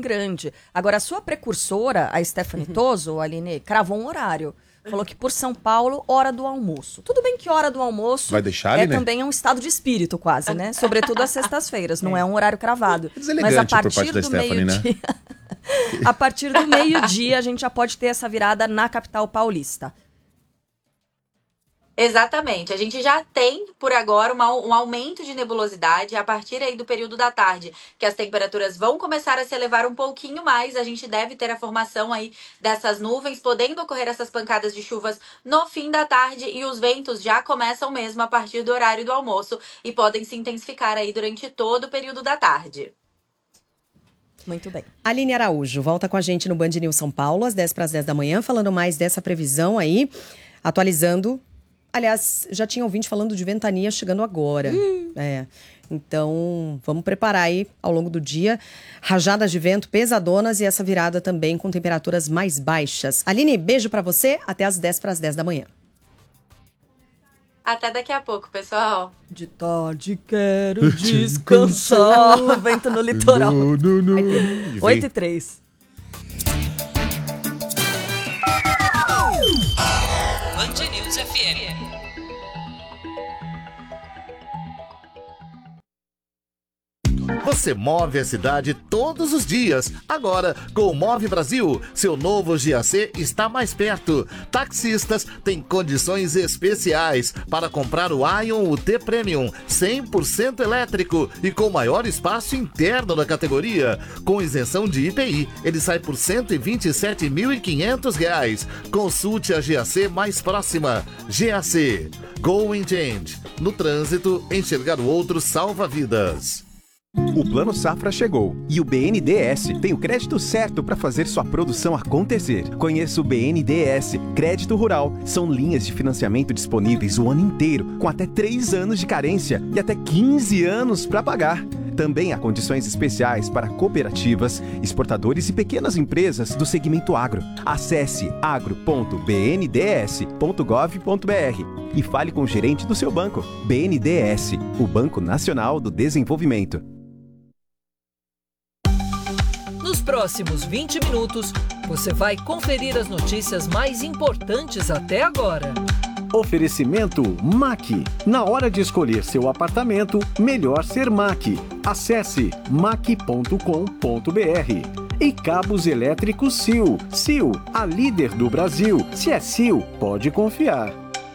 grande. Agora, a sua precursora, a Stephanie Toso, Aline, cravou um horário. Falou que por São Paulo, hora do almoço. Tudo bem que hora do almoço vai deixar, Aline? Também é um estado de espírito quase, né? Sobretudo às sextas-feiras, não é um horário cravado. Mas a partir do meio-dia... Né? A partir do meio-dia, a gente já pode ter essa virada na capital paulista. Exatamente. A gente já tem, por agora, um aumento de nebulosidade a partir aí do período da tarde, que as temperaturas vão começar a se elevar um pouquinho mais. A gente deve ter a formação aí dessas nuvens, podendo ocorrer essas pancadas de chuvas no fim da tarde, e os ventos já começam mesmo a partir do horário do almoço e podem se intensificar aí durante todo o período da tarde. Muito bem. Aline Araújo volta com a gente no Band News São Paulo, às 10 para as 10 da manhã, falando mais dessa previsão aí, atualizando. Aliás, já tinha ouvinte falando de ventania chegando agora. Então, vamos preparar aí ao longo do dia. Rajadas de vento pesadonas e essa virada também com temperaturas mais baixas. Aline, beijo pra você. Até às 10 para as 10 da manhã. Até daqui a pouco, pessoal. De tarde quero descansar. Vento no litoral. 8h03. Band News FM. Você move a cidade todos os dias. Agora, com o Move Brasil, seu novo GAC está mais perto. Taxistas têm condições especiais para comprar o Ion UT Premium 100% elétrico e com maior espaço interno da categoria. Com isenção de IPI, ele sai por R$ 127.500. Consulte a GAC mais próxima. GAC. Go and Change. No trânsito, enxergar o outro salva vidas. O Plano Safra chegou e o BNDES tem o crédito certo para fazer sua produção acontecer. Conheça o BNDES Crédito Rural. São linhas de financiamento disponíveis o ano inteiro, com até 3 anos de carência e até 15 anos para pagar. Também há condições especiais para cooperativas, exportadores e pequenas empresas do segmento agro. Acesse agro.bnds.gov.br e fale com o gerente do seu banco. BNDES, o Banco Nacional do Desenvolvimento. Nos próximos 20 minutos, você vai conferir as notícias mais importantes até agora. Oferecimento MAC. Na hora de escolher seu apartamento, melhor ser MAC. Acesse mac.com.br. E cabos elétricos Sil. Sil, a líder do Brasil. Se é Sil, pode confiar.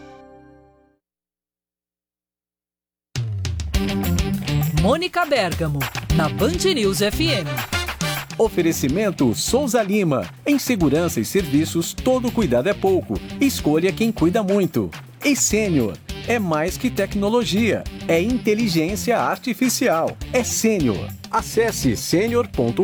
Mônica Bergamo, na Band News FM. Oferecimento Souza Lima. Em segurança e serviços, todo cuidado é pouco. Escolha quem cuida muito. E Sênior. É mais que tecnologia. É inteligência artificial. É Sênior. Acesse senior.com.br.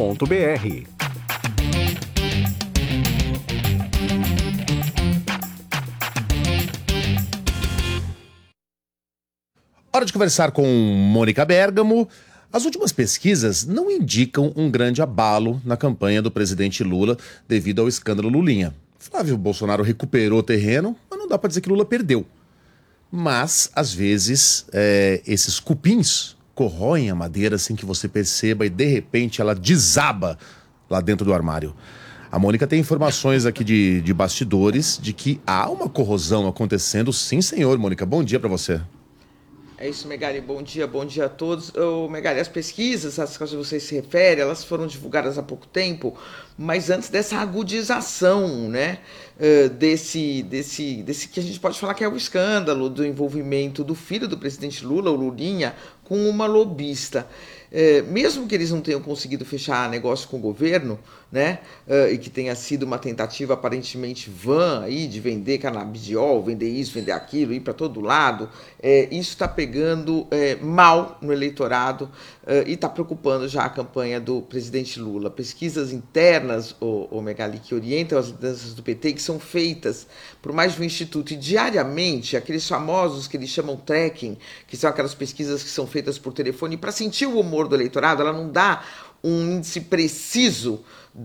Hora de conversar com Mônica Bergamo. As últimas pesquisas não indicam um grande abalo na campanha do presidente Lula devido ao escândalo Lulinha. Flávio Bolsonaro recuperou terreno, mas não dá para dizer que Lula perdeu. Mas, às vezes, esses cupins corroem a madeira sem que você perceba e, de repente, ela desaba lá dentro do armário. A Mônica tem informações aqui de bastidores de que há uma corrosão acontecendo. Sim, senhor. Mônica, bom dia para você. É isso, Megali, bom dia a todos. Megali, as pesquisas às quais você se refere, elas foram divulgadas há pouco tempo, mas antes dessa agudização, né, desse que a gente pode falar que é o escândalo do envolvimento do filho do presidente Lula, o Lulinha, com uma lobista. Mesmo que eles não tenham conseguido fechar negócio com o governo, né, e que tenha sido uma tentativa aparentemente vã aí de vender canabidiol, vender isso, vender aquilo, ir para todo lado, isso está pegando mal no eleitorado e está preocupando já a campanha do presidente Lula. Pesquisas internas, Megali, que orientam as lideranças do PT, que são feitas por mais de um instituto, e diariamente, aqueles famosos que eles chamam tracking, que são aquelas pesquisas que são feitas por telefone, para sentir o humor do eleitorado, ela não dá um índice preciso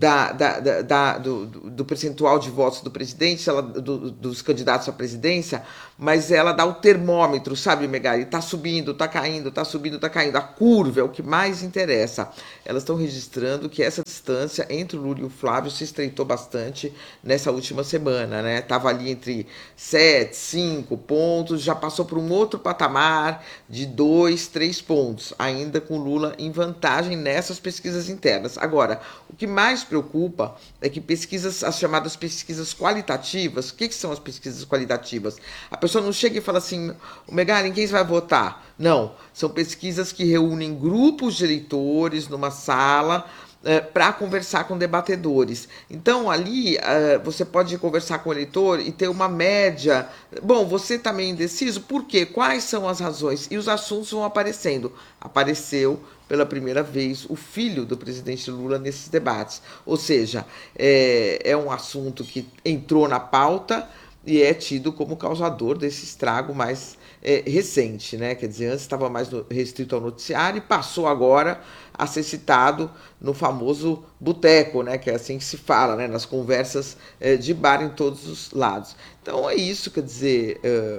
do percentual de votos do presidente, dos candidatos à presidência, mas ela dá o termômetro, sabe, Megali? Tá subindo, tá caindo, tá subindo, tá caindo. A curva é o que mais interessa. Elas estão registrando que essa distância entre o Lula e o Flávio se estreitou bastante nessa última semana, né? Tava ali entre 7, 5 pontos, já passou por um outro patamar de 2, 3 pontos, ainda com Lula em vantagem nessas pesquisas internas. Agora, o que mais preocupa é que as chamadas pesquisas qualitativas, o que são as pesquisas qualitativas? A pessoa não chega e fala assim, Megali, em quem você vai votar? Não, são pesquisas que reúnem grupos de eleitores numa sala para conversar com debatedores. Então, ali, você pode conversar com o eleitor e ter uma média. Bom, você está meio indeciso? Por quê? Quais são as razões? E os assuntos vão aparecendo. Apareceu pela primeira vez o filho do presidente Lula nesses debates. Ou seja, é um assunto que entrou na pauta e é tido como causador desse estrago mais recente, né? Quer dizer, antes estava mais restrito ao noticiário e passou agora a ser citado no famoso boteco, né? Que é assim que se fala, né? Nas conversas de bar em todos os lados. Então é isso, quer dizer,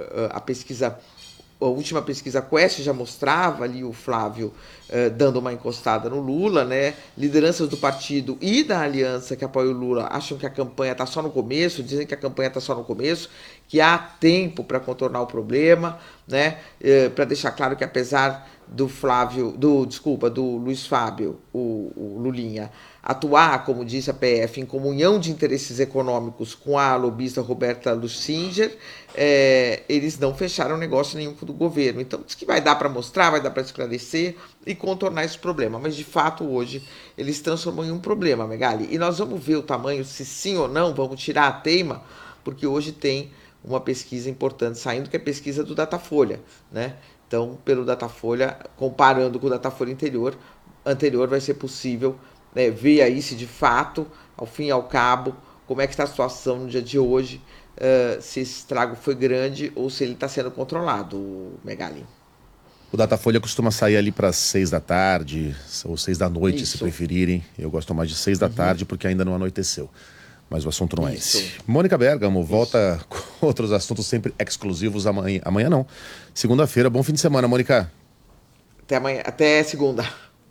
a última pesquisa Quest já mostrava ali o Flávio dando uma encostada no Lula, né? Lideranças do partido e da aliança que apoia o Lula acham que a campanha está só no começo, dizem que a campanha está só no começo, que há tempo para contornar o problema, né? Para deixar claro que apesar do Luiz Fábio, o Lulinha, atuar, como disse a PF, em comunhão de interesses econômicos com a lobista Roberta Lussinger, eles não fecharam negócio nenhum do governo. Então, diz que vai dar para mostrar, vai dar para esclarecer e contornar esse problema. Mas, de fato, hoje, eles transformam em um problema, Megali. E nós vamos ver o tamanho, se sim ou não, vamos tirar a teima, porque hoje tem uma pesquisa importante saindo, que é a pesquisa do Datafolha, né? Então, pelo Datafolha, comparando com o Datafolha anterior, vai ser possível ver aí se de fato, ao fim e ao cabo, como é que está a situação no dia de hoje, se esse estrago foi grande ou se ele está sendo controlado, Megali. O Datafolha costuma sair ali para 6 da tarde ou 6 da noite, se preferirem. Eu gosto mais de 6 da tarde porque ainda não anoiteceu. Mas o assunto não é esse. Mônica Bergamo volta com outros assuntos sempre exclusivos amanhã. Amanhã não. Segunda-feira. Bom fim de semana, Mônica. Até amanhã. Até segunda.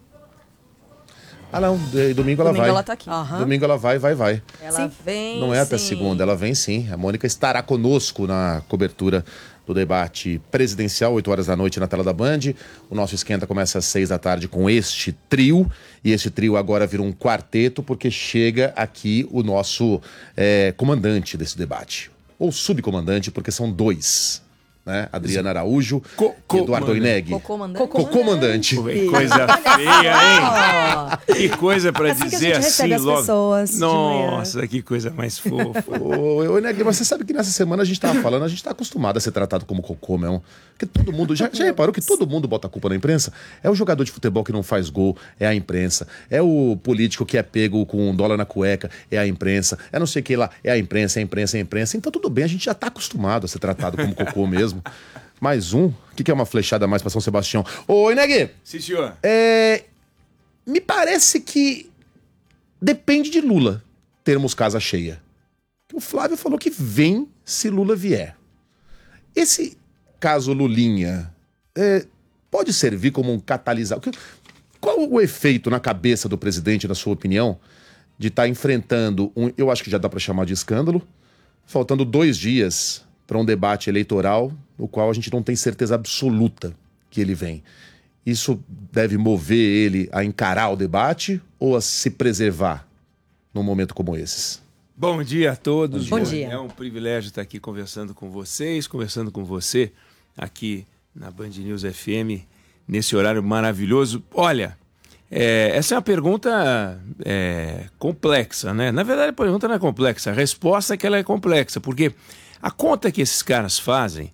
Ah, não. Domingo ela vai. Domingo ela tá aqui. Domingo ela vai. Ela vem. Não é até segunda, ela vem sim. A Mônica estará conosco na cobertura do debate presidencial, 8 horas da noite na tela da Band. O nosso esquenta começa às 6 da tarde com este trio. E este trio agora vira um quarteto, porque chega aqui o nosso comandante desse debate. Ou subcomandante, porque são dois. Né? Adriana Araújo e Eduardo Oineg. Cocomandante. Que coisa feia, hein? Que coisa pra assim dizer assim logo. Pessoas nossa, que coisa mais fofa. Oineg, mas você sabe que nessa semana a gente tava falando, a gente tá acostumado a ser tratado como cocô mesmo. Porque todo mundo, já reparou que todo mundo bota a culpa na imprensa? É o jogador de futebol que não faz gol, é a imprensa. É o político que é pego com $1 na cueca, é a imprensa. É não sei o que lá, é a imprensa. Então tudo bem, a gente já tá acostumado a ser tratado como cocô mesmo. Mais um? O que é uma flechada a mais pra São Sebastião? Ô, Ineg! Sim, senhor. Me parece que depende de Lula termos casa cheia. O Flávio falou que vem se Lula vier. Esse caso Lulinha pode servir como um catalisador? Qual o efeito na cabeça do presidente, na sua opinião, de estar enfrentando eu acho que já dá pra chamar de escândalo, faltando 2 dias para um debate eleitoral no qual a gente não tem certeza absoluta que ele vem. Isso deve mover ele a encarar o debate ou a se preservar num momento como esses? Bom dia a todos. Bom dia. É um privilégio estar aqui conversando com vocês, conversando com você aqui na Band News FM, nesse horário maravilhoso. Olha, essa é uma pergunta complexa, né? Na verdade, a pergunta não é complexa, a resposta é que ela é complexa, porque a conta que esses caras fazem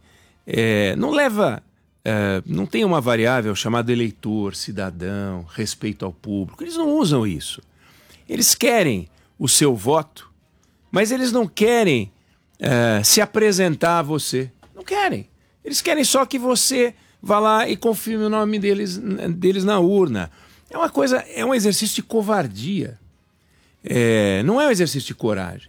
não tem uma variável chamada eleitor, cidadão, respeito ao público. Eles não usam isso. Eles querem o seu voto, mas eles não querem se apresentar a você. Não querem. Eles querem só que você vá lá e confirme o nome deles na urna. É um exercício de covardia. Não é um exercício de coragem.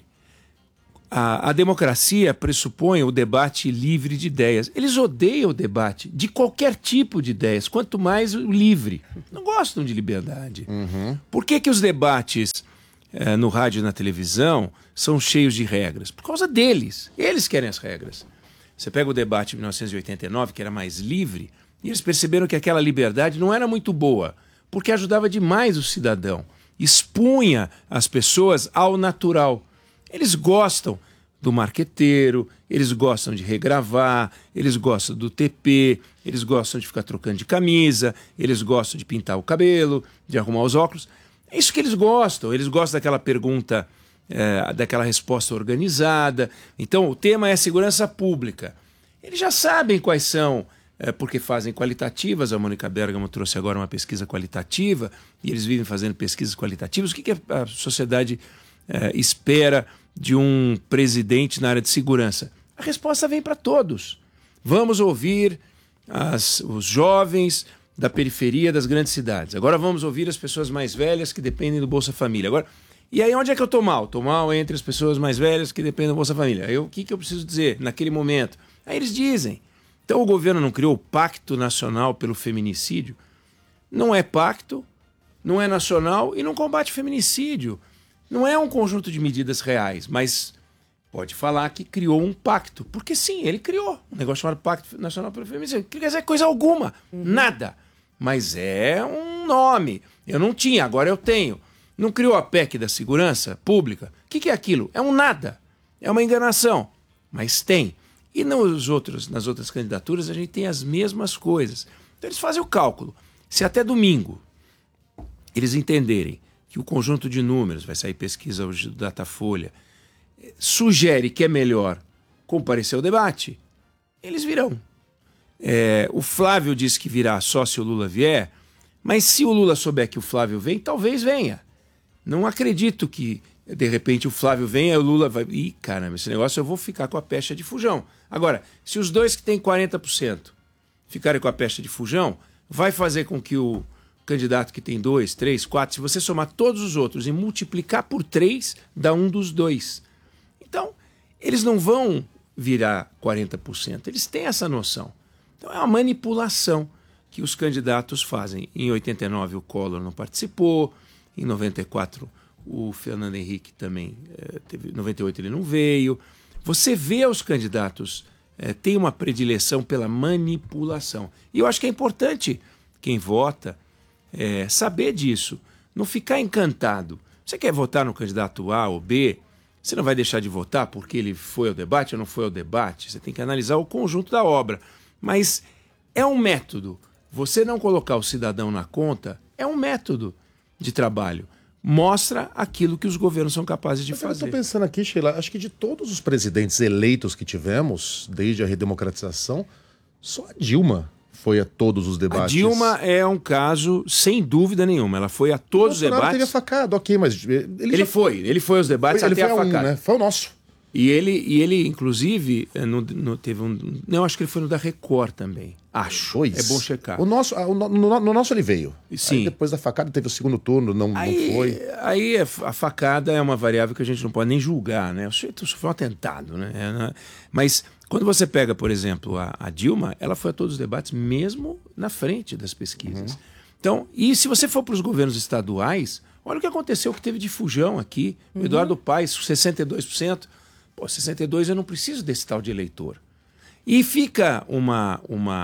A democracia pressupõe o debate livre de ideias. Eles odeiam o debate de qualquer tipo de ideias, quanto mais o livre. Não gostam de liberdade. Por que os debates no rádio e na televisão são cheios de regras? Por causa deles. Eles querem as regras. Você pega o debate de 1989, que era mais livre, e eles perceberam que aquela liberdade não era muito boa, porque ajudava demais o cidadão, expunha as pessoas ao natural. Eles gostam do marqueteiro, eles gostam de regravar, eles gostam do TP, eles gostam de ficar trocando de camisa, eles gostam de pintar o cabelo, de arrumar os óculos. É isso que eles gostam daquela pergunta, daquela resposta organizada. Então, o tema é segurança pública. Eles já sabem quais são, porque fazem qualitativas. A Mônica Bergamo trouxe agora uma pesquisa qualitativa, e eles vivem fazendo pesquisas qualitativas. O que a sociedade espera de um presidente na área de segurança? A resposta vem para todos. Vamos ouvir os jovens da periferia das grandes cidades. Agora vamos ouvir as pessoas mais velhas que dependem do Bolsa Família. E aí onde é que eu estou mal? Estou mal entre as pessoas mais velhas que dependem do Bolsa Família. Aí o que eu preciso dizer naquele momento? Aí eles dizem. Então o governo não criou o Pacto Nacional pelo Feminicídio? Não é pacto, não é nacional e não combate feminicídio. Não é um conjunto de medidas reais, mas pode falar que criou um pacto. Porque sim, ele criou um negócio chamado Pacto Nacional pelo Feminicídio. Quer dizer coisa alguma, nada. Mas é um nome. Eu não tinha, agora eu tenho. Não criou a PEC da segurança pública? O que é aquilo? É um nada. É uma enganação. Mas tem. E nas outras candidaturas a gente tem as mesmas coisas. Então eles fazem o cálculo. Se até domingo eles entenderem que o conjunto de números, vai sair pesquisa hoje do Datafolha, sugere que é melhor comparecer ao debate, eles virão. O Flávio disse que virá só se o Lula vier, mas se o Lula souber que o Flávio vem, talvez venha. Não acredito que, de repente, o Flávio venha e o Lula vai... Ih, caramba, esse negócio eu vou ficar com a pecha de fujão. Agora, se os dois que têm 40% ficarem com a pecha de fujão, vai fazer com que o candidato que tem 2, 3, 4, se você somar todos os outros e multiplicar por 3, dá um dos dois. Então, eles não vão virar 40%. Eles têm essa noção. Então, é uma manipulação que os candidatos fazem. Em 89, o Collor não participou. Em 94, o Fernando Henrique também teve. Em 98, ele não veio. Você vê os candidatos têm uma predileção pela manipulação. E eu acho que é importante quem vota saber disso. Não ficar encantado. Você quer votar no candidato A ou B, você não vai deixar de votar porque ele foi ao debate ou não foi ao debate. Você tem que analisar o conjunto da obra. Mas é um método. Você não colocar o cidadão na conta é um método de trabalho. Mostra aquilo que os governos são capazes de fazer. Eu estou pensando aqui, Sheila, acho que de todos os presidentes eleitos que tivemos, desde a redemocratização, só a Dilma foi a todos os debates. A Dilma é um caso, sem dúvida nenhuma. Ela foi a todos os debates. Teve a facada, ok, mas... Ele foi aos debates até a facada. Né? Foi o nosso. E ele inclusive, teve não, acho que ele foi no da Record também. Acho. Pois. É bom checar. No nosso ele veio. Sim. Aí depois da facada teve o segundo turno, não foi. Aí a facada é uma variável que a gente não pode nem julgar, né? O sujeito sofreu um atentado, né? Mas quando você pega, por exemplo, a Dilma, ela foi a todos os debates, mesmo na frente das pesquisas. Então, e se você for para os governos estaduais, olha o que aconteceu, que teve de fujão aqui. O Eduardo Paes, 62%. Pô, 62% eu não preciso desse tal de eleitor. E fica uma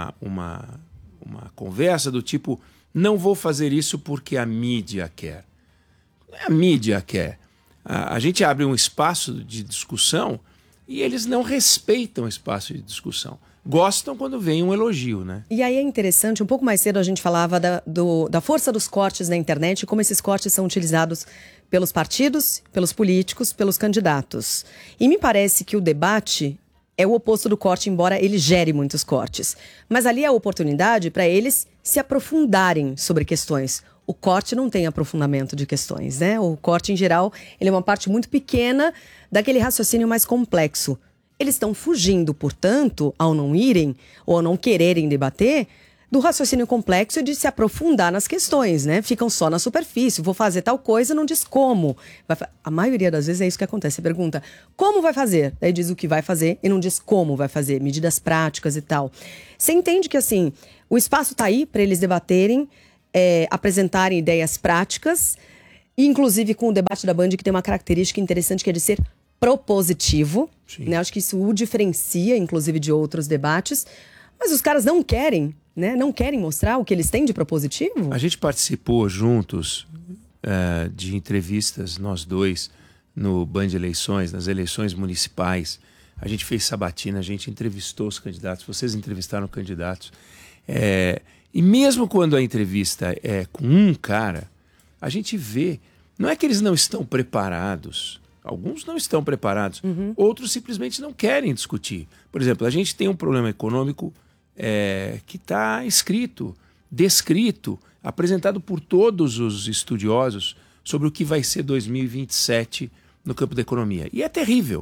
conversa do tipo, não vou fazer isso porque a mídia quer. A mídia quer. A gente abre um espaço de discussão e eles não respeitam o espaço de discussão. Gostam quando vem um elogio, né? E aí é interessante, um pouco mais cedo a gente falava da força dos cortes na internet e como esses cortes são utilizados pelos partidos, pelos políticos, pelos candidatos. E me parece que o debate é o oposto do corte, embora ele gere muitos cortes. Mas ali é a oportunidade para eles se aprofundarem sobre questões. O corte não tem aprofundamento de questões, né? O corte, em geral, ele é uma parte muito pequena daquele raciocínio mais complexo. Eles estão fugindo, portanto, ao não irem ou ao não quererem debater, do raciocínio complexo e de se aprofundar nas questões, né? Ficam só na superfície. Vou fazer tal coisa, não diz como. A maioria das vezes é isso que acontece. Você pergunta, como vai fazer? Daí diz o que vai fazer e não diz como vai fazer, medidas práticas e tal. Você entende que, assim, o espaço está aí para eles debaterem, apresentarem ideias práticas, inclusive com o debate da Band, que tem uma característica interessante, que é de ser propositivo. Né? Acho que isso o diferencia, inclusive, de outros debates. Mas os caras não querem, né? Não querem mostrar o que eles têm de propositivo? A gente participou juntos de entrevistas, nós dois, no Band Eleições, nas eleições municipais. A gente fez sabatina, a gente entrevistou os candidatos, vocês entrevistaram candidatos. E mesmo quando a entrevista é com um cara, a gente vê, não é que eles não estão preparados, alguns não estão preparados, outros simplesmente não querem discutir. Por exemplo, a gente tem um problema econômico que está escrito, descrito, apresentado por todos os estudiosos sobre o que vai ser 2027 no campo da economia. E é terrível,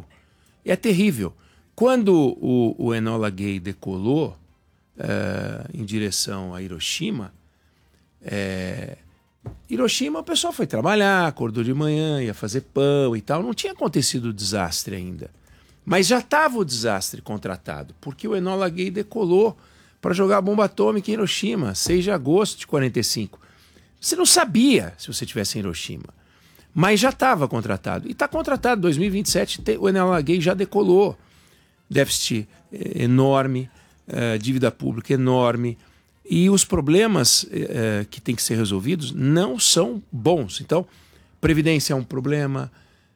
Quando o Enola Gay decolou em direção a Hiroshima, Hiroshima, o pessoal foi trabalhar, acordou de manhã, ia fazer pão e tal. Não tinha acontecido o desastre ainda. Mas já estava o desastre contratado, porque o Enola Gay decolou para jogar a bomba atômica em Hiroshima, 6 de agosto de 45. Você não sabia se você estivesse em Hiroshima, mas já estava contratado. E está contratado, 2027, o Enola Gay já decolou. Déficit enorme, dívida pública enorme. E os problemas que têm que ser resolvidos não são bons. Então, previdência é um problema,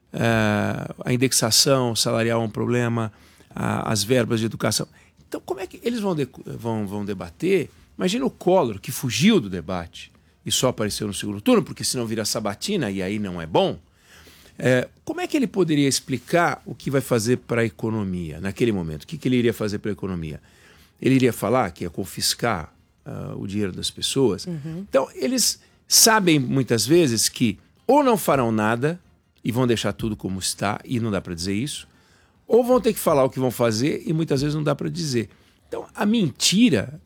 a indexação salarial é um problema, as verbas de educação. Então, como é que eles vão debater? Imagina o Collor, que fugiu do debate e só apareceu no segundo turno, porque senão vira sabatina e aí não é bom. Como é que ele poderia explicar o que vai fazer para a economia naquele momento? O que ele iria fazer para a economia? Ele iria falar que ia confiscar o dinheiro das pessoas. Então, eles sabem muitas vezes que ou não farão nada e vão deixar tudo como está, e não dá para dizer isso, ou vão ter que falar o que vão fazer e muitas vezes não dá para dizer. Então, a mentira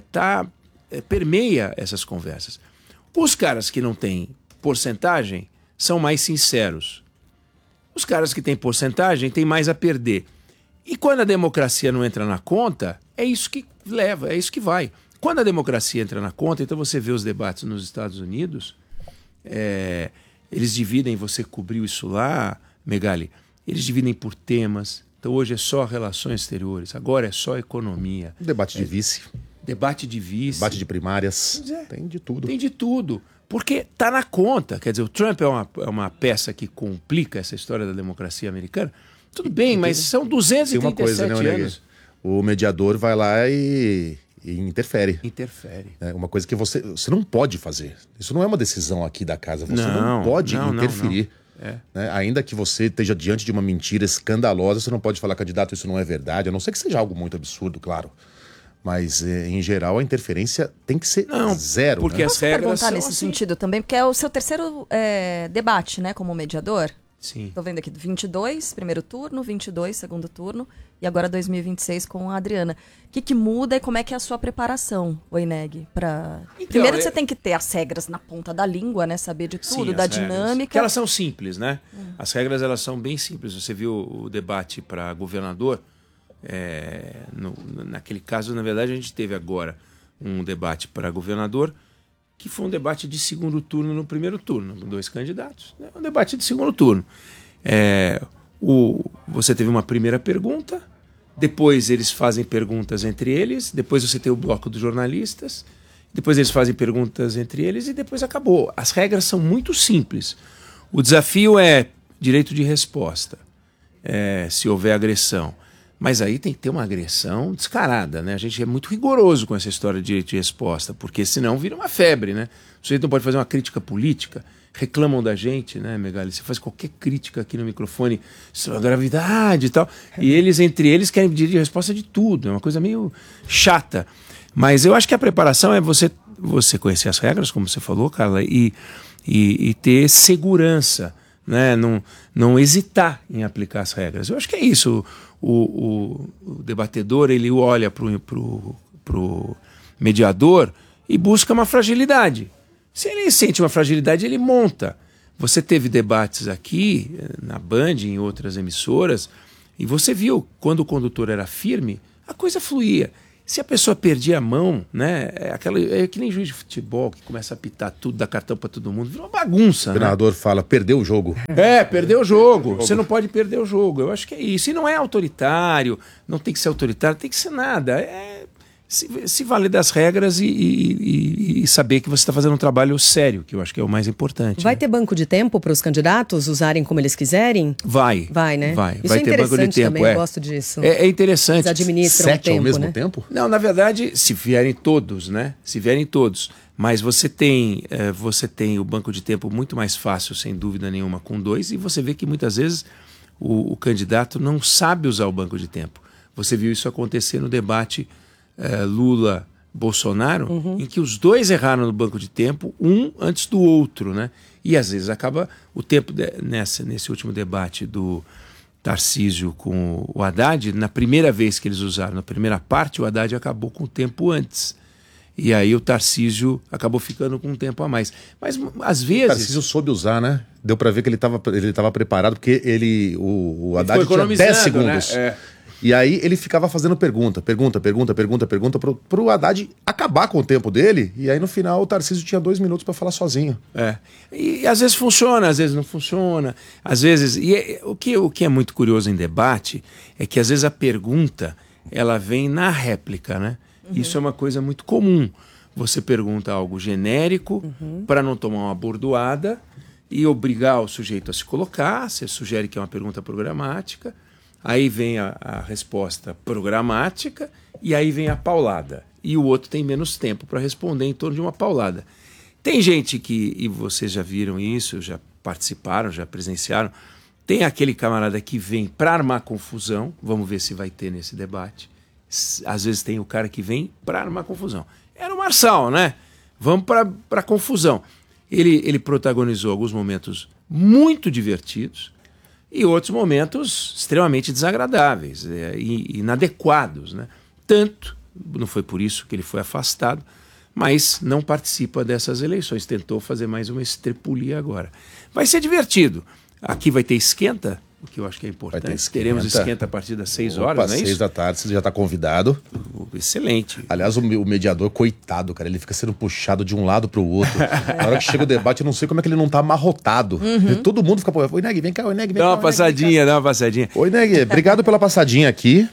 permeia essas conversas. Os caras que não têm porcentagem são mais sinceros. Os caras que têm porcentagem têm mais a perder. E quando a democracia não entra na conta, é isso que leva, é isso que vai. Quando a democracia entra na conta, então você vê os debates nos Estados Unidos, eles dividem, você cobriu isso lá, Megali, eles dividem por temas. Então hoje é só relações exteriores, agora é só economia. Debate de vice. Debate de vice. Debate de primárias. Tem de tudo. Tem de tudo. Porque está na conta. Quer dizer, o Trump é uma peça que complica essa história da democracia americana. Tudo bem, mas são 237 uma coisa, né, anos. O mediador vai lá e interfere. Interfere. É uma coisa que você não pode fazer. Isso não é uma decisão aqui da casa. Você não pode interferir. Né? Ainda que você esteja diante de uma mentira escandalosa, você não pode falar, candidato, isso não é verdade. A não ser que seja algo muito absurdo, claro. Mas, em geral, a interferência tem que ser zero. Porque né? as regras perguntar são nesse assim. sentido também, porque é o seu terceiro debate, né, como mediador. Sim. Tô vendo aqui, 22, primeiro turno, 22, segundo turno, e agora 2026 com a Adriana. O que muda e como é que é a sua preparação, Oineg? Primeiro você tem que ter as regras na ponta da língua, né, saber de tudo, da dinâmica. Que elas são simples, né? As regras, elas são bem simples. Você viu o debate para governador? Naquele caso, na verdade, a gente teve agora um debate para governador que foi um debate de segundo turno no primeiro turno, com 2 candidatos. Um debate de segundo turno. Você teve uma primeira pergunta, depois eles fazem perguntas entre eles, depois você tem o bloco dos jornalistas, depois eles fazem perguntas entre eles e depois acabou. As regras são muito simples. O desafio é direito de resposta, se houver agressão. Mas aí tem que ter uma agressão descarada, né? A gente é muito rigoroso com essa história de direito de resposta, porque senão vira uma febre, né? O sujeito não pode fazer uma crítica política, reclamam da gente, né, Megali? Você faz qualquer crítica aqui no microfone sobre a gravidade e tal, e eles, entre eles, querem direito de resposta de tudo. É uma coisa meio chata. Mas eu acho que a preparação é você conhecer as regras, como você falou, Carla, e ter segurança, né? Não hesitar em aplicar as regras. Eu acho que é isso. O debatedor, ele olha pro mediador e busca uma fragilidade. Se ele sente uma fragilidade, ele monta. Você teve debates aqui, na Band, em outras emissoras, e você viu, quando o condutor era firme, a coisa fluía. Se a pessoa perdia a mão, né, é que nem juiz de futebol, que começa a apitar tudo, dá cartão para todo mundo, vira uma bagunça. O treinador fala, perdeu o jogo. Perdeu o jogo. Você não pode perder o jogo. Eu acho que é isso. E não é autoritário, não tem que ser autoritário, tem que ser nada. Se valer das regras e saber que você está fazendo um trabalho sério, que eu acho que é o mais importante. Vai ter banco de tempo para os candidatos usarem como eles quiserem? Vai, né? Isso vai ter banco de tempo. Também, eu gosto disso. É interessante. Eles administram 7 o tempo, ao mesmo né? tempo? Não, na verdade, se vierem todos, né? Se vierem todos. Mas você tem o banco de tempo muito mais fácil, sem dúvida nenhuma, com 2, e você vê que muitas vezes o candidato não sabe usar o banco de tempo. Você viu isso acontecer no debate Lula-Bolsonaro, em que os dois erraram no banco de tempo, um antes do outro, né? E às vezes acaba o tempo nesse último debate do Tarcísio com o Haddad, na primeira vez que eles usaram, na primeira parte, o Haddad acabou com o tempo antes. E aí o Tarcísio acabou ficando com um tempo a mais. Mas às vezes... O Tarcísio soube usar, né? Deu pra ver que ele tava preparado, porque o Haddad tinha 10 segundos. Né? E aí ele ficava fazendo pergunta pro Haddad acabar com o tempo dele, e aí no final o Tarcísio tinha 2 minutos para falar sozinho. E às vezes funciona, às vezes não funciona, às vezes... o que é muito curioso em debate é que às vezes a pergunta, ela vem na réplica, né? Isso é uma coisa muito comum. Você pergunta algo genérico para não tomar uma bordoada e obrigar o sujeito a se colocar, você sugere que é uma pergunta programática. Aí vem a resposta programática e aí vem a paulada. E o outro tem menos tempo para responder em torno de uma paulada. Tem gente e vocês já viram isso, já participaram, já presenciaram, tem aquele camarada que vem para armar confusão, vamos ver se vai ter nesse debate. Às vezes tem o cara que vem para armar confusão. Era o Marçal, né? Vamos para confusão. Ele protagonizou alguns momentos muito divertidos, e outros momentos extremamente desagradáveis e inadequados, né? Tanto, não foi por isso que ele foi afastado, mas não participa dessas eleições. Tentou fazer mais uma estrepulia agora. Vai ser divertido. Aqui vai ter esquenta, o que eu acho que é importante. Teremos esquenta a partir das 6 horas, não é isso? 6 da tarde, você já está convidado. Excelente. Aliás, o mediador, coitado, cara, ele fica sendo puxado de um lado para o outro. Na hora que chega o debate, eu não sei como é que ele não tá amarrotado. Todo mundo fica... Oi, Neg, vem cá, oi, Neg, vem cá. Dá uma passadinha. Oi, Neg, obrigado pela passadinha aqui.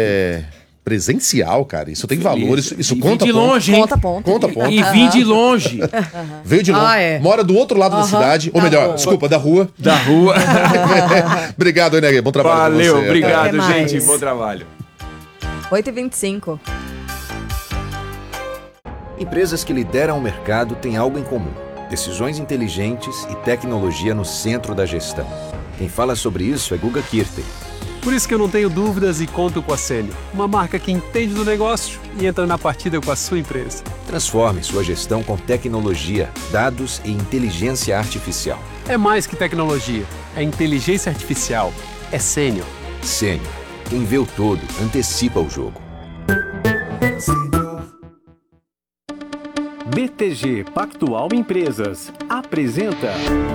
Presencial, cara. Isso tem valor. Isso conta de ponto. Longe, Conta ponto. Conta ponto. E vim de longe. Veio de longe. Mora do outro lado da cidade. Ou melhor, desculpa, da rua. Da rua. Obrigado, Neg. Bom trabalho. Valeu, com você. obrigado, gente. Bom trabalho. 8h25. Empresas que lideram o mercado têm algo em comum: decisões inteligentes e tecnologia no centro da gestão. Quem fala sobre isso é Guga Kirten. Por isso que eu não tenho dúvidas e conto com a Sênior, uma marca que entende do negócio e entra na partida com a sua empresa. Transforme sua gestão com tecnologia, dados e inteligência artificial. É mais que tecnologia, é inteligência artificial, é Sênior. Sênior. Quem vê o todo, antecipa o jogo. BTG Pactual Empresas apresenta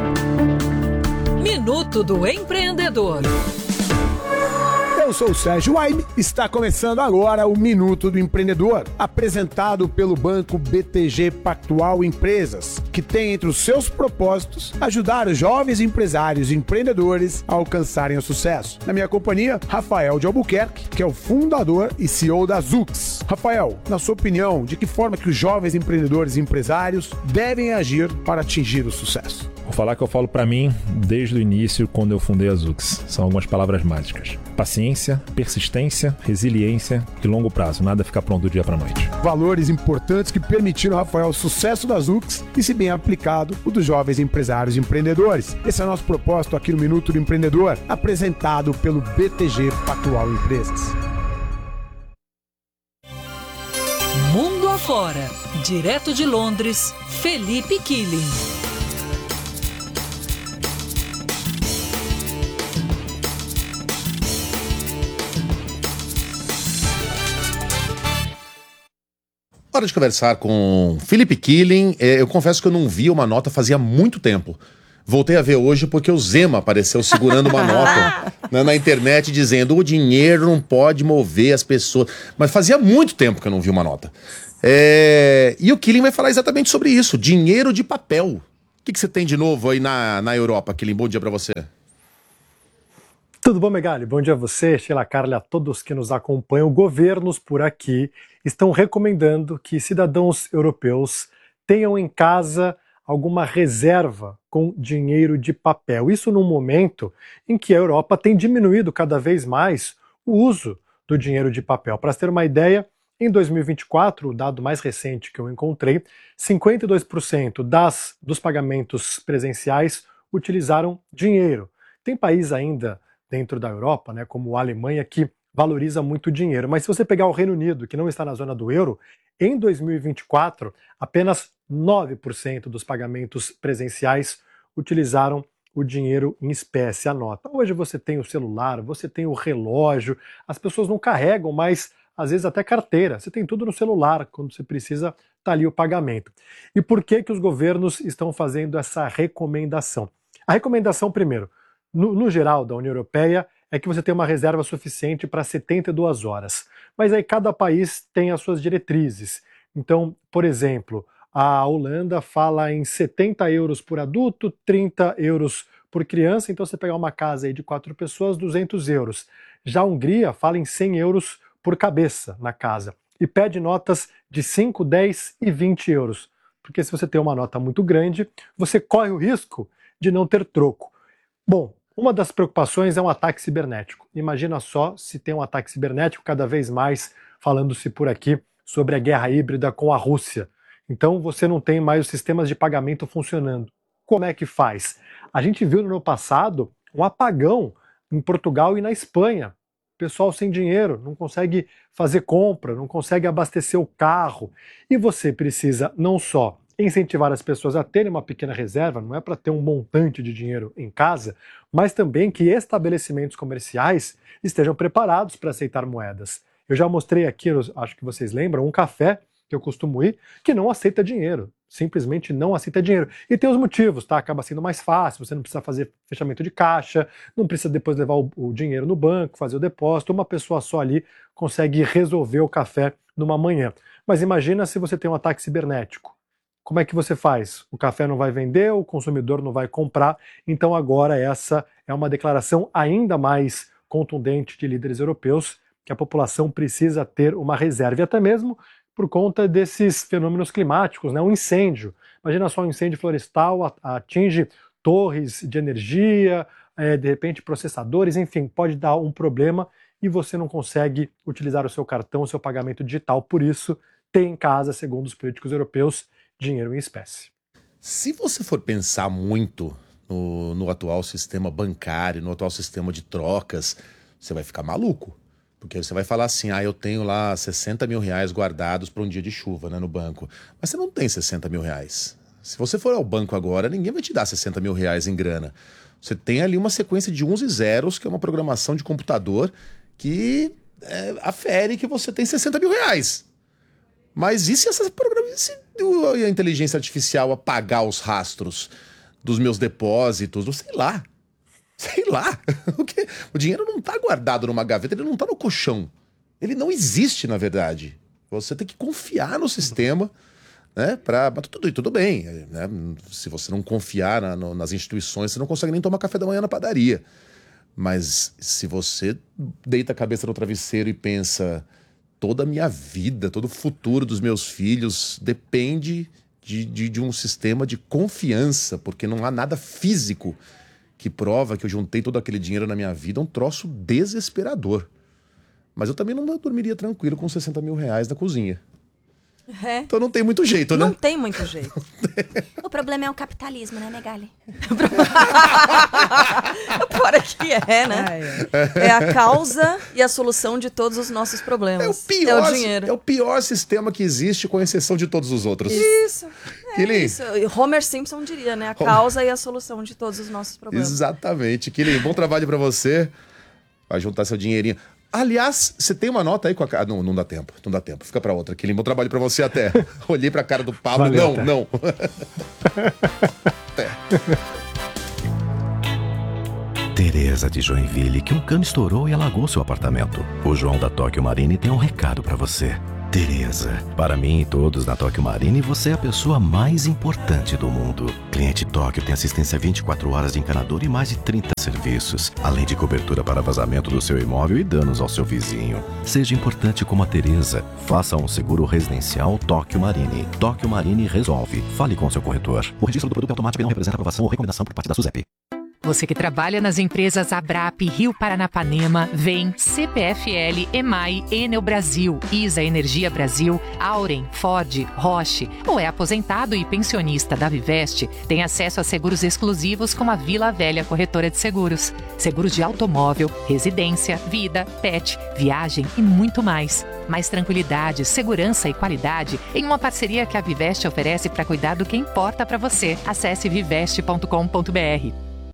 Minuto do Empreendedor. Eu sou o Sérgio Waime, está começando agora o Minuto do Empreendedor, apresentado pelo banco BTG Pactual Empresas, que tem entre os seus propósitos ajudar os jovens empresários e empreendedores a alcançarem o sucesso. Na minha companhia, Rafael de Albuquerque, que é o fundador e CEO da Zux. Rafael, na sua opinião, de que forma que os jovens empreendedores e empresários devem agir para atingir o sucesso? Vou falar que eu falo para mim desde o início, quando eu fundei a Zux. São algumas palavras mágicas: paciência, persistência, resiliência e longo prazo. Nada fica pronto do dia para noite. Valores importantes que permitiram, Rafael, o sucesso da Zux e, se bem aplicado, o dos jovens empresários e empreendedores. Esse é o nosso propósito aqui no Minuto do Empreendedor, apresentado pelo BTG Pactual Empresas. Mundo afora, direto de Londres, Felipe Killing. Hora de conversar com Felipe Killing. Eu confesso que eu não via uma nota fazia muito tempo. Voltei a ver hoje porque o Zema apareceu segurando uma nota na internet dizendo o dinheiro não pode mover as pessoas. Mas fazia muito tempo que eu não vi uma nota. E o Killing vai falar exatamente sobre isso, dinheiro de papel. O que você tem de novo aí na Europa, Killing? Bom dia para você. Tudo bom, Megali? Bom dia a você, Sheila Carli, a todos que nos acompanham. Governos por aqui estão recomendando que cidadãos europeus tenham em casa alguma reserva com dinheiro de papel. Isso num momento em que a Europa tem diminuído cada vez mais o uso do dinheiro de papel. Para ter uma ideia, em 2024, o dado mais recente que eu encontrei, 52% dos pagamentos presenciais utilizaram dinheiro. Tem país ainda dentro da Europa, né, como a Alemanha, que valoriza muito o dinheiro. Mas se você pegar o Reino Unido, que não está na zona do euro, em 2024, apenas 9% dos pagamentos presenciais utilizaram o dinheiro em espécie, a nota. Hoje você tem o celular, você tem o relógio, as pessoas não carregam mais, às vezes até carteira. Você tem tudo no celular, quando você precisa, tá ali o pagamento. E por que os governos estão fazendo essa recomendação? A recomendação, primeiro, no geral da União Europeia, é que você tem uma reserva suficiente para 72 horas. Mas aí cada país tem as suas diretrizes. Então, por exemplo, a Holanda fala em 70 euros por adulto, 30 euros por criança. Então, você pegar uma casa aí de 4 pessoas, 200 euros. Já a Hungria fala em 100 euros por cabeça na casa. E pede notas de 5, 10 e 20 euros. Porque se você tem uma nota muito grande, você corre o risco de não ter troco. Bom, uma das preocupações é um ataque cibernético. Imagina só se tem um ataque cibernético, cada vez mais falando-se por aqui sobre a guerra híbrida com a Rússia. Então você não tem mais os sistemas de pagamento funcionando. Como é que faz? A gente viu no ano passado um apagão em Portugal e na Espanha. Pessoal sem dinheiro, não consegue fazer compra, não consegue abastecer o carro. E você precisa não só incentivar as pessoas a terem uma pequena reserva, não é para ter um montante de dinheiro em casa, mas também que estabelecimentos comerciais estejam preparados para aceitar moedas. Eu já mostrei aqui, acho que vocês lembram, um café que eu costumo ir, que não aceita dinheiro, simplesmente não aceita dinheiro. E tem os motivos, tá? Acaba sendo mais fácil, você não precisa fazer fechamento de caixa, não precisa depois levar o dinheiro no banco, fazer o depósito, uma pessoa só ali consegue resolver o café numa manhã. Mas imagina se você tem um ataque cibernético. Como é que você faz? O café não vai vender, o consumidor não vai comprar, então agora essa é uma declaração ainda mais contundente de líderes europeus, que a população precisa ter uma reserva, e até mesmo por conta desses fenômenos climáticos, né? Um incêndio. Imagina só, um incêndio florestal atinge torres de energia, de repente processadores, enfim, pode dar um problema e você não consegue utilizar o seu cartão, o seu pagamento digital. Por isso, tem em casa, segundo os políticos europeus, dinheiro em espécie. Se você for pensar muito no atual sistema bancário, no atual sistema de trocas, você vai ficar maluco. Porque você vai falar assim, eu tenho lá 60 mil reais guardados para um dia de chuva, né, no banco. Mas você não tem 60 mil reais. Se você for ao banco agora, ninguém vai te dar 60 mil reais em grana. Você tem ali uma sequência de uns e zeros, que é uma programação de computador que afere que você tem 60 mil reais. Mas e se a inteligência artificial apagar os rastros dos meus depósitos? Sei lá. O dinheiro não está guardado numa gaveta, ele não está no colchão. Ele não existe, na verdade. Você tem que confiar no sistema, né? Mas tudo bem. Né? Se você não confiar nas instituições, você não consegue nem tomar café da manhã na padaria. Mas se você deita a cabeça no travesseiro e pensa... Toda a minha vida, todo o futuro dos meus filhos depende de um sistema de confiança, porque não há nada físico que prova que eu juntei todo aquele dinheiro na minha vida. É um troço desesperador. Mas eu também não dormiria tranquilo com 60 mil reais na cozinha. Então não tem muito jeito, né? Não tem muito jeito. O problema é o capitalismo, né, Megali? Fora que né? É a causa e a solução de todos os nossos problemas. É o dinheiro. É o pior sistema que existe, com exceção de todos os outros. Isso. Isso. Homer Simpson diria, né? A causa e a solução de todos os nossos problemas. Exatamente. Killing, bom trabalho pra você. Vai juntar seu dinheirinho. Aliás, você tem uma nota aí com a cara. Não dá tempo, não dá tempo. Fica pra outra. Aquele bom trabalho pra você até. Olhei pra cara do Pablo. Valeu, não. Tereza de Joinville, que um cano estourou e alagou seu apartamento. O João da Tóquio Marine tem um recado pra você. Tereza, para mim e todos na Tóquio Marine, você é a pessoa mais importante do mundo. Cliente Tóquio tem assistência 24 horas de encanador e mais de 30 serviços, além de cobertura para vazamento do seu imóvel e danos ao seu vizinho. Seja importante como a Tereza. Faça um seguro residencial Tóquio Marine. Tóquio Marine resolve. Fale com seu corretor. O registro do produto é automático e não representa aprovação ou recomendação por parte da SUSEP. Você que trabalha nas empresas Abrap, Rio Paranapanema, VEM, CPFL, EMAI, Enel Brasil, ISA Energia Brasil, Auren, Ford, Roche, ou é aposentado e pensionista da Viveste, tem acesso a seguros exclusivos como a Vila Velha Corretora de Seguros. Seguros de automóvel, residência, vida, pet, viagem e muito mais. Mais tranquilidade, segurança e qualidade em uma parceria que a Viveste oferece para cuidar do que importa para você. Acesse viveste.com.br.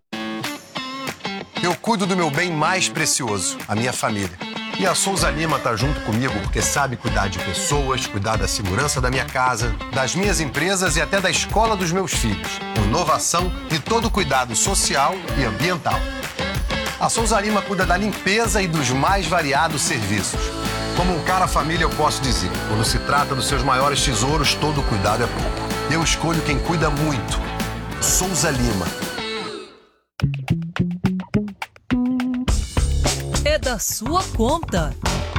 Eu cuido do meu bem mais precioso, a minha família. E a Souza Lima tá junto comigo porque sabe cuidar de pessoas, cuidar da segurança da minha casa, das minhas empresas e até da escola dos meus filhos. Com inovação e todo o cuidado social e ambiental. A Souza Lima cuida da limpeza e dos mais variados serviços. Como um cara família, eu posso dizer, quando se trata dos seus maiores tesouros, todo cuidado é pouco. Eu escolho quem cuida muito. Souza Lima. É da sua conta.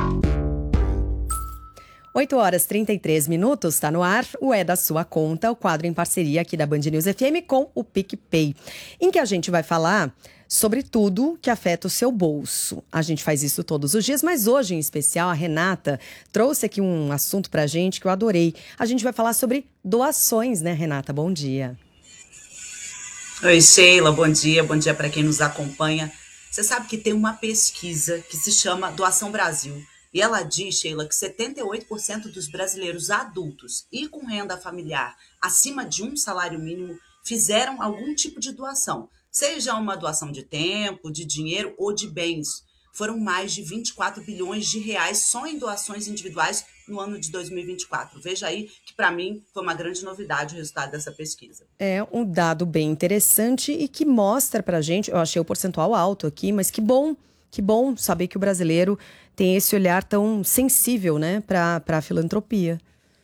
8 horas 33 minutos, está no ar o É da Sua Conta, o quadro em parceria aqui da Band News FM com o PicPay, em que a gente vai falar sobre tudo que afeta o seu bolso. A gente faz isso todos os dias, mas hoje em especial a Renata trouxe aqui um assunto pra gente que eu adorei. A gente vai falar sobre doações, né, Renata? Bom dia. Oi, Sheila, bom dia para quem nos acompanha. Você sabe que tem uma pesquisa que se chama Doação Brasil. E ela diz, Sheila, que 78% dos brasileiros adultos e com renda familiar acima de um salário mínimo fizeram algum tipo de doação. Seja uma doação de tempo, de dinheiro ou de bens. Foram mais de 24 bilhões de reais só em doações individuais no ano de 2024. Veja aí que, para mim, foi uma grande novidade o resultado dessa pesquisa. É um dado bem interessante e que mostra pra gente, eu achei o percentual alto aqui, mas que bom saber que o brasileiro tem esse olhar tão sensível, né, para a filantropia.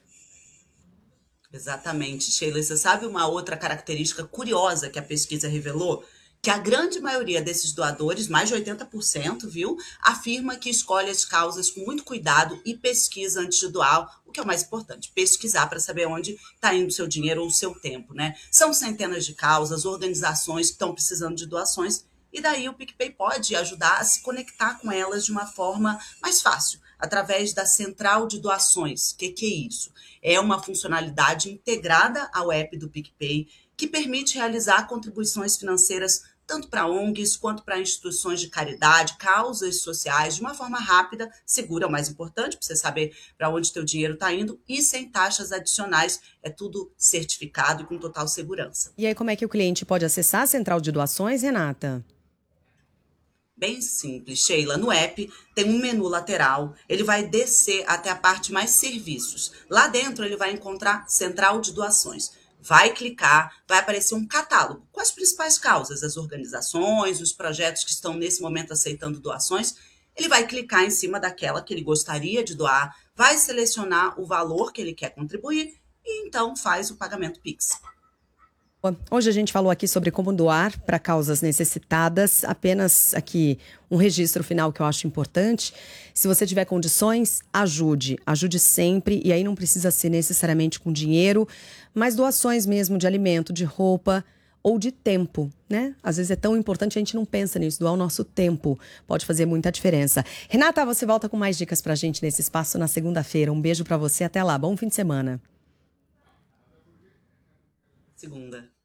Exatamente, Sheila. Você sabe uma outra característica curiosa que a pesquisa revelou? Que a grande maioria desses doadores, mais de 80%, afirma que escolhe as causas com muito cuidado e pesquisa antes de doar, o que é o mais importante, pesquisar para saber onde está indo o seu dinheiro ou o seu tempo, né? São centenas de causas, organizações que estão precisando de doações, e daí o PicPay pode ajudar a se conectar com elas de uma forma mais fácil, através da Central de Doações. O que é isso? É uma funcionalidade integrada ao app do PicPay, que permite realizar contribuições financeiras tanto para ONGs quanto para instituições de caridade, causas sociais, de uma forma rápida, segura, é o mais importante, para você saber para onde teu dinheiro está indo, e sem taxas adicionais. É tudo certificado e com total segurança. E aí, como é que o cliente pode acessar a Central de Doações, Renata? Bem simples, Sheila. No app tem um menu lateral, ele vai descer até a parte mais serviços. Lá dentro ele vai encontrar Central de Doações. Vai clicar, vai aparecer um catálogo com as principais causas, as organizações, os projetos que estão nesse momento aceitando doações. Ele vai clicar em cima daquela que ele gostaria de doar, vai selecionar o valor que ele quer contribuir e então faz o pagamento Pix. Hoje a gente falou aqui sobre como doar para causas necessitadas, apenas aqui um registro final que eu acho importante. Se você tiver condições, ajude sempre, e aí não precisa ser necessariamente com dinheiro, mas doações mesmo de alimento, de roupa ou de tempo, né? Às vezes é tão importante, a gente não pensa nisso, doar o nosso tempo pode fazer muita diferença. Renata, você volta com mais dicas pra gente nesse espaço na segunda-feira. Um beijo pra você, até lá, bom fim de semana. Segunda.